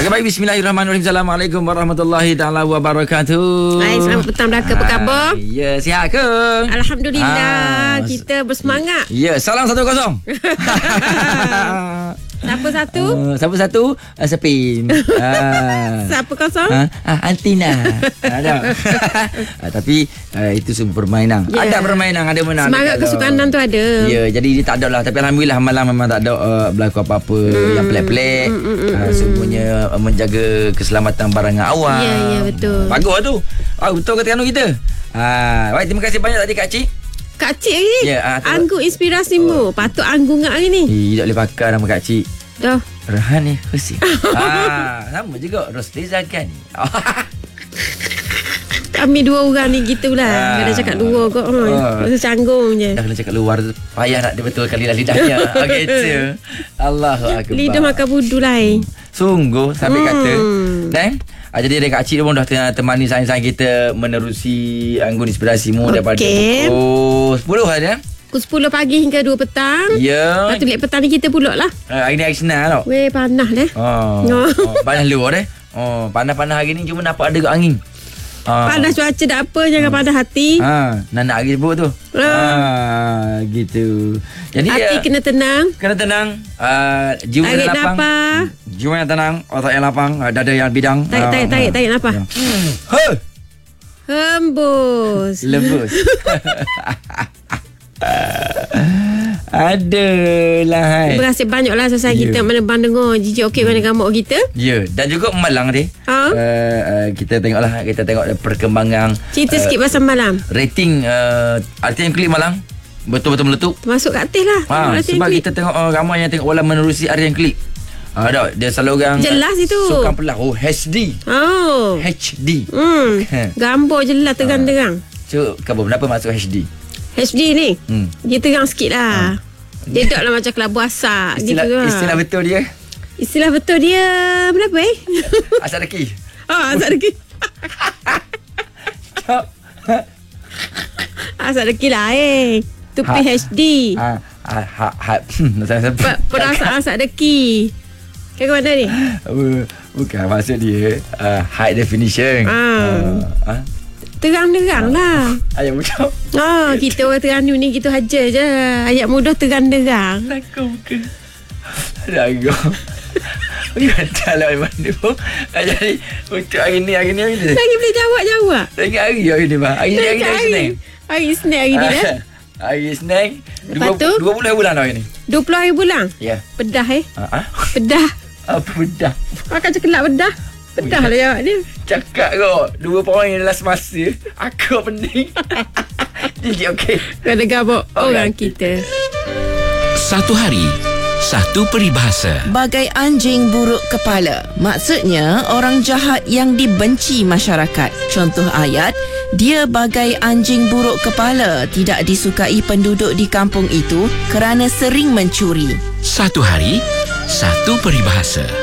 Okey, baik, bismillahirrahmanirrahim. Assalamualaikum warahmatullahi taala wabarakatuh. Hai, selamat petang dah ke, apa khabar? Ya, sihat ke? Alhamdulillah, kita bersemangat. Ya, salam 1-0. Siapa satu? Siapa satu? Sepin. Siapa kosong? Antina. Tapi itu semua permainan. Yeah. Ada permainan, ada menang. Semangat kesukanan tu ada. Ya, jadi dia tak ada lah. Tapi alhamdulillah malam memang tak ada berlaku apa-apa yang pelik-pelik. Semuanya menjaga keselamatan barangan awam. Ya, betul. Bagus tu. Betul kata Anu kita. Baik, terima kasih banyak tadi Kak Cik. Kak Cik ni? Ya, Anggu inspirasimu. Patut Anggu ngak hari ni. Tak boleh pakai nama Kak Cik. Dah. Rahani Husin. Sama juga Rosli Zagani. Kami dua orang ni gitulah. Kena cakap dua kot. Rasa canggung je. Dah kena cakap luar tu, payah nak dibetulkan lidahnya. Gitu. Allahu akbar. Lidah makan budu lain. Sungguh sampai kata. Dan jadi ada Kak Cik pun dah temani sains-sains kita menerusi Anggun Inspirasimu daripada pukul 10 ada. Pukul 10 pagi hingga 2 petang. Ya. Lepas tu lek petang ni kita pulak lah. Hari ni hari Senin tau. Weh, panas dah. Panas luar deh. Panas-panas hari ni cuma nampak ada angin. Panas cuaca tak apa, jangan panas hati. Nak hari sebut tu. Gitu. Jadi hati kena tenang. Kena tenang. Jiwa yang lapang. Jiwa yang tenang, otak yang lapang, dada yang bidang. Tarik nafas. Hembus. Lembus. Adalah. Terima kasih banyaklah selesai kita menebang dengar jijik okey mana gamuk kita. Ya, dan juga Malang ni. Kita tengoklah, perkembangan. Cerita sikit pasal Malang. Rating RTM Klik Malang betul-betul meletup. Masuk kat atas lah. Sebab kita tengok ramai yang tengok bola menerusi RTM Klik. Dia selalu orang jelas itu. Sukan pelah. HD. HD. Gambar jelas terang-terang. Kabar kenapa masuk HD? HD ni dia terang sikit lah. Dia tak lah macam kelabu asak istilah, gitu lah. Istilah betul dia berapa Asak deki. Asak deki. Asak deki lah Tupi HD. Perasaan asak deki. Ke mana ni? Bukan, maksud dia high definition. Terang-terang lah. Ayat mudah. Kita orang Terengganu ni gitu aja je. Ayat mudah terang-terang. Lagu ke? Lagu. Kata lah mana pun. Jadi untuk hari ni. Lagi boleh jawab. Lagi hari ni bang. Hari Senin. Hari Senin hari ni dah. Hari Senin. 20 bulan dah hari ni. 20 hari bulan? Ya. Pedah Pedah. Apa pedah? Makan cekelak pedah. Pedah lah jawab dia. Cakap kau 2 poin dalam semasa. Aku pening. Jadi okey. Kena gabuk orang kita. Satu hari, satu peribahasa. Bagai anjing buruk kepala. Maksudnya orang jahat yang dibenci masyarakat. Contoh ayat, dia bagai anjing buruk kepala, tidak disukai penduduk di kampung itu kerana sering mencuri. Satu hari, satu peribahasa.